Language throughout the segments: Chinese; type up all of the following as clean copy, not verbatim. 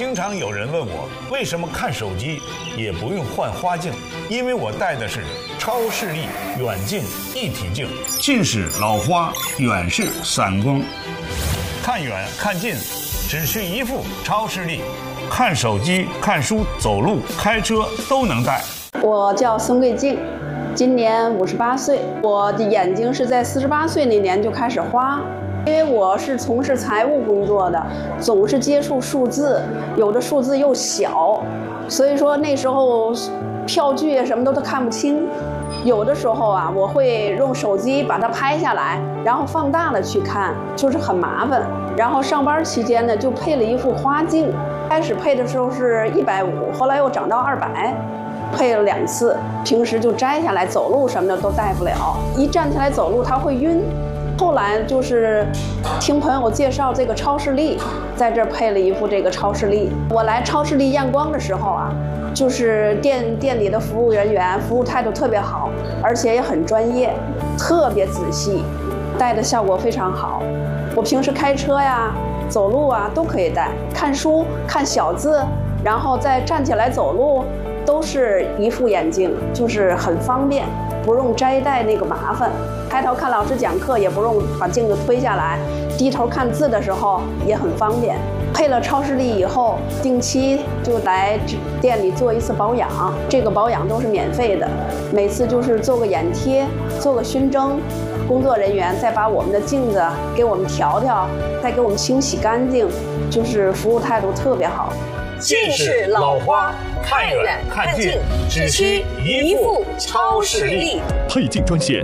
经常有人问我，为什么看手机也不用换花镜？因为我戴的是超视力远近一体镜，近视、老花，远视、散光，看远看近只需一副超视力，看手机、看书、走路、开车都能戴。 我叫孙桂静，今年58岁。我的眼睛是在48岁那年就开始花。因为我是从事财务工作的，总是接触数字，有的数字又小，所以说那时候票据啊什么都看不清。有的时候啊，我会用手机把它拍下来，然后放大了去看，就是很麻烦。然后上班期间呢，就配了一副花镜，开始配的时候是150，后来又涨到200，配了2次。平时就摘下来走路什么的都戴不了，一站起来走路它会晕。后来就是听朋友介绍这个超视力，在这儿配了一副这个超视力。我来超视力验光的时候啊，就是店里的服务人员服务态度特别好，而且也很专业，特别仔细，戴的效果非常好。我平时开车呀、走路啊都可以戴，看书、看小字，然后再站起来走路，都是一副眼镜，就是很方便，不用摘戴那个麻烦。抬头看老师讲课也不用把镜子推下来，低头看字的时候也很方便。配了超视力以后，定期就来店里做一次保养，这个保养都是免费的，每次就是做个眼贴，做个熏蒸，工作人员再把我们的镜子给我们调调，再给我们清洗干净，就是服务态度特别好。 近视、老花，看远看近只需一副超视力。 配镜专线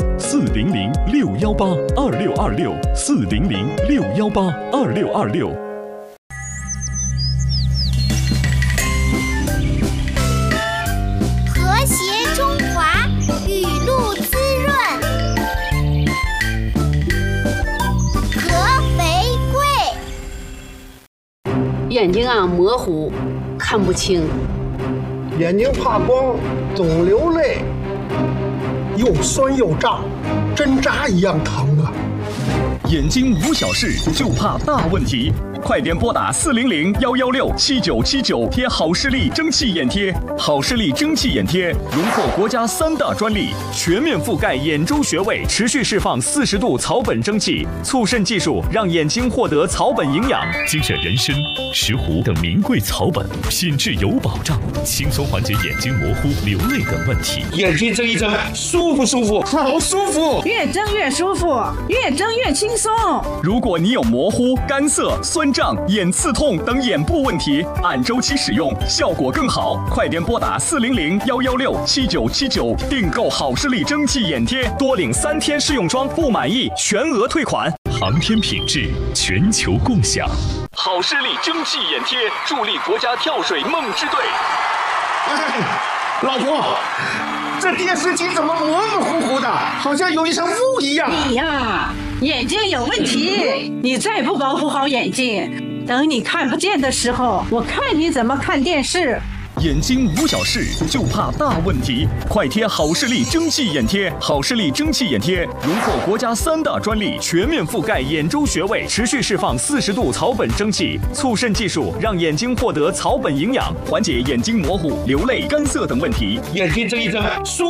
400-618-2626，400-618-2626。 和谐中华，雨露滋润。合肥贵。 眼睛啊模糊，看不清。 眼睛怕光，总流泪，又酸又胀，针扎一样疼啊！ 眼睛无小事，就怕大问题。快点拨打400-116-7979，贴好视力蒸汽眼贴。好视力蒸汽眼贴荣获国家3大专利，全面覆盖眼周穴位，持续释放40度草本蒸汽，促渗技术让眼睛获得草本营养。精选人参、石斛等名贵草本，品质有保障，轻松缓解眼睛模糊、流泪等问题。 眼睛睁一睁，舒服舒服，好舒服， 越睁越舒服，越睁越轻松。 如果你有模糊、干涩、酸胀、眼刺痛等眼部问题，按周期使用，效果更好。快点拨打400-116-7979，订购好视力蒸汽眼贴，多领3天试用装，不满意全额退款。航天品质，全球共享。好视力蒸汽眼贴，助力国家跳水梦之队。 老婆，这电视机怎么模模糊糊的，好像有一层雾一样？ 你呀，眼睛有问题，你再不保护好眼睛，等你看不见的时候，我看你怎么看电视。 眼睛无小事，就怕大问题。快贴好视力蒸汽眼贴，好视力蒸汽眼贴荣获国家3大专利，全面覆盖眼周穴位，持续释放40度草本蒸汽，促渗技术让眼睛获得草本营养，缓解眼睛模糊、流泪、干涩等问题。 眼睛睁一睁，舒